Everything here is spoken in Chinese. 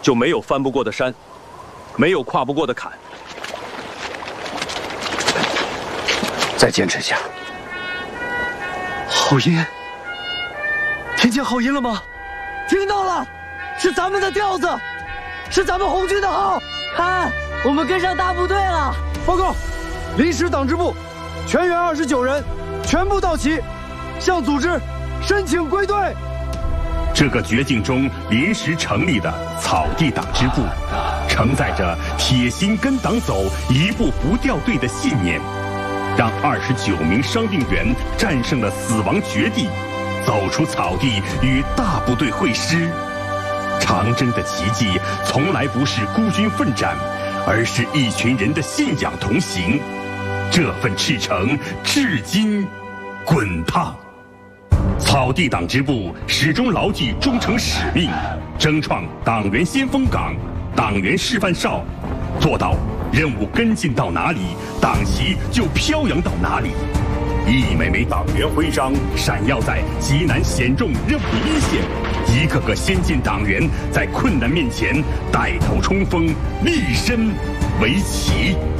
就没有翻不过的山，没有跨不过的坎。 再坚持下。 好音，听见好音了吗？听到了，是咱们的调子，是咱们红军的号。看，我们跟上大部队了。报告，临时党支部，全员29人，全部到齐，向组织申请归队。 这个绝境中临时成立的草地党支部，承载着铁心跟党走，一步不掉队的信念，让29名伤病员战胜了死亡绝地，走出草地与大部队会师。长征的奇迹从来不是孤军奋战，而是一群人的信仰同行。这份赤诚至今滚烫。草地党支部始终牢记忠诚使命，争创党员先锋岗、党员示范哨，做到任务跟进到哪里，党旗就飘扬到哪里。一枚枚党员徽章闪耀在极难险重任务一线，一个个先进党员在困难面前带头冲锋，立身为旗。